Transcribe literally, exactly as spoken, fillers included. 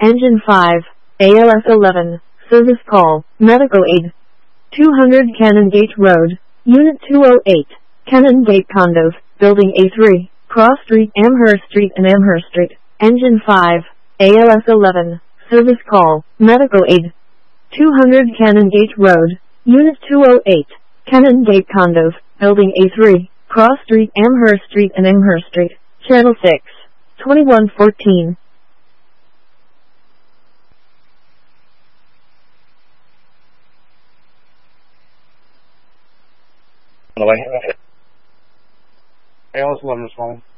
Engine five, A L S eleven, service call, medical aid. two hundred Canongate Road, Unit two oh eight, Canongate Condos, Building A three, Cross Street, Amherst Street and Amherst Street. Engine five, A L S eleven, service call, medical aid. two hundred Canongate Road, Unit two oh eight, Canongate Condos, Building A three, Cross Street, Amherst Street and Amherst Street. Channel six, twenty-one fourteen. By the way, A L S eleven is calling.